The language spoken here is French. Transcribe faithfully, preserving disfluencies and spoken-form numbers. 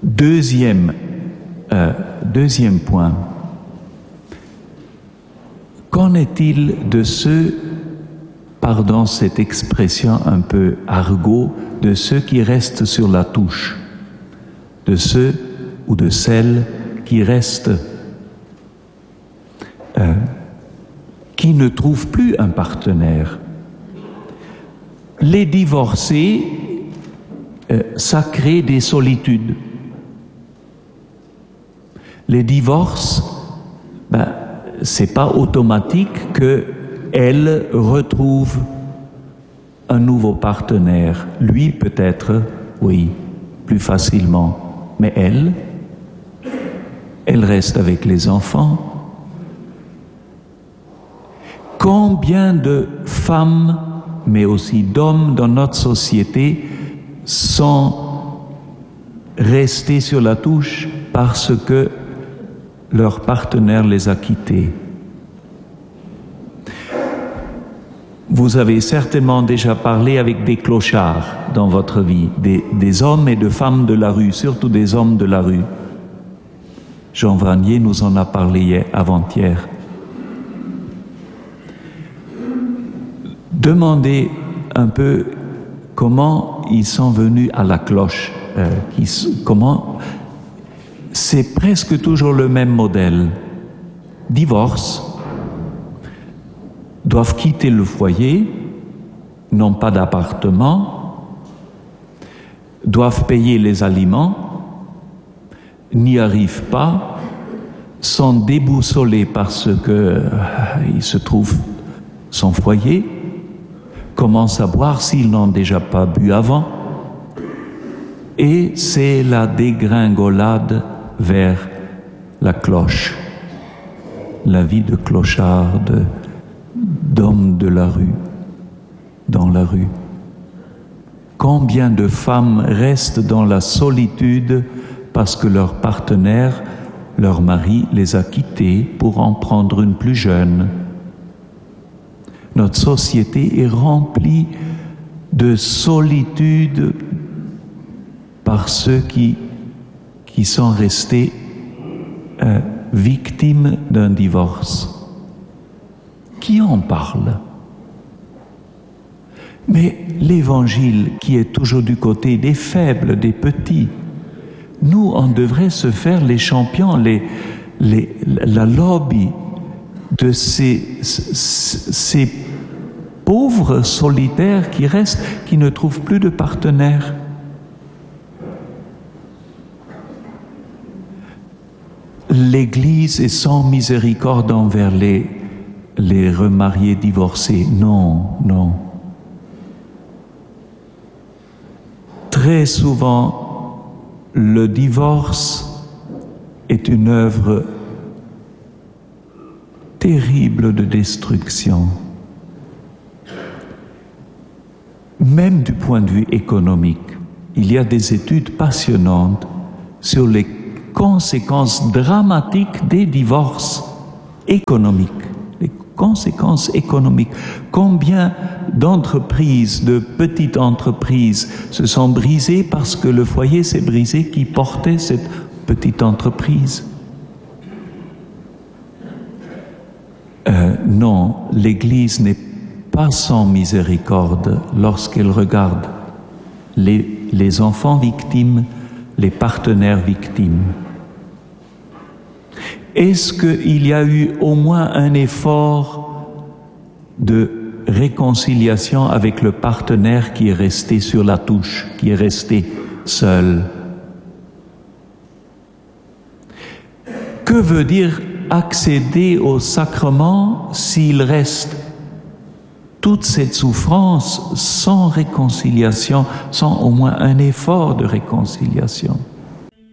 Deuxième, euh, deuxième point. Qu'en est-il de ceux, pardon cette expression un peu argot, de ceux qui restent sur la touche, de ceux ou de celles qui restent, euh, qui ne trouvent plus un partenaire? Les divorcés, euh, ça crée des solitudes. Les divorces, ben, c'est pas automatique qu'elle retrouve un nouveau partenaire. Lui, peut-être, oui, plus facilement. Mais elle, elle reste avec les enfants. Combien de femmes, mais aussi d'hommes dans notre société sont restés sur la touche parce que leur partenaire les a quittés? Vous avez certainement déjà parlé avec des clochards dans votre vie, des, des hommes et de femmes de la rue, surtout des hommes de la rue. Jean Vanier nous en a parlé hier, avant-hier. Demandez un peu comment ils sont venus à la cloche, euh, qui, comment... C'est presque toujours le même modèle. Divorce, doivent quitter le foyer, n'ont pas d'appartement, doivent payer les aliments, n'y arrivent pas, sont déboussolés parce que euh, il se trouve son foyer, commencent à boire s'ils n'ont déjà pas bu avant, et c'est la dégringolade vers la cloche, la vie de clochard, de, d'homme de la rue, dans la rue. Combien de femmes restent dans la solitude parce que leur partenaire, leur mari, les a quittées pour en prendre une plus jeune? Notre société est remplie de solitude par ceux qui qui sont restés euh, victimes d'un divorce. Qui en parle? Mais l'Évangile, qui est toujours du côté des faibles, des petits, nous, on devrait se faire les champions, les, les, la lobby de ces, ces pauvres solitaires qui restent, qui ne trouvent plus de partenaire. L'Église est sans miséricorde envers les, les remariés divorcés. Non, non. Très souvent, le divorce est une œuvre terrible de destruction. Même du point de vue économique, il y a des études passionnantes sur les conséquences dramatiques des divorces économiques, les conséquences économiques. Combien d'entreprises, de petites entreprises se sont brisées parce que le foyer s'est brisé qui portait cette petite entreprise? Euh, non, l'Église n'est pas sans miséricorde lorsqu'elle regarde les, les enfants victimes, les partenaires victimes. Est-ce qu'il y a eu au moins un effort de réconciliation avec le partenaire qui est resté sur la touche, qui est resté seul? Que veut dire accéder au sacrement s'il reste toute cette souffrance sans réconciliation, sans au moins un effort de réconciliation?